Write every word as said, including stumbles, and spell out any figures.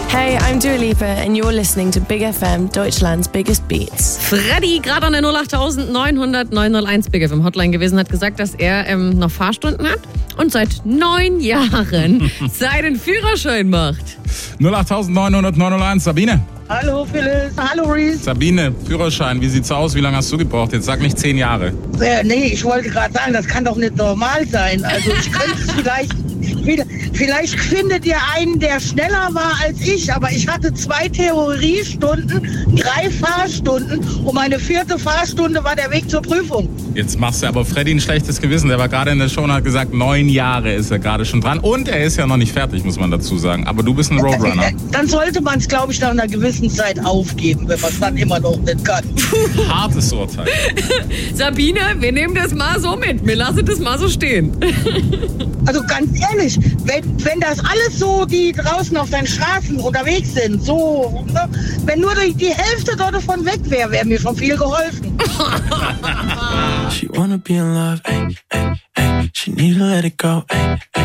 Hey, I'm Dua Lipa and you're listening to Big F M, Deutschland's biggest beats. Freddy, gerade an der null acht neun null null neun null eins Big F M Hotline gewesen, hat gesagt, dass er ähm, noch Fahrstunden hat und seit neun Jahren seinen Führerschein macht. null acht neun null null neun null eins, Sabine. Hallo Phyllis, hallo Reese. Sabine, Führerschein, wie sieht's aus? Wie lange hast du gebraucht? Jetzt sag nicht zehn Jahre. Äh, nee, ich wollte gerade sagen, das kann doch nicht normal sein. Also ich könnte es vielleicht, vielleicht findet ihr einen, der schneller war als ich, aber ich hatte zwei Theoriestunden, drei Fahrstunden und meine vierte Fahrstunde war der Weg zur Prüfung. Jetzt machst du aber Freddy ein schlechtes Gewissen. Der war gerade in der Show und hat gesagt, neun Jahre ist er gerade schon dran. Und er ist ja noch nicht fertig, muss man dazu sagen. Aber du bist ein Roadrunner. Dann sollte man es, glaube ich, nach einer gewissen Zeit aufgeben, wenn man es dann immer noch nicht kann. Hartes Urteil. Sabine, wir nehmen das mal so mit. Wir lassen das mal so stehen. Also ganz ehrlich, wenn, wenn das alles so, die draußen auf den Straßen unterwegs sind, so, ne, wenn nur die, die Hälfte dort davon weg wäre, wäre mir schon viel geholfen. She wanna be in love, ay, ay, ay. She need to let it go, ay,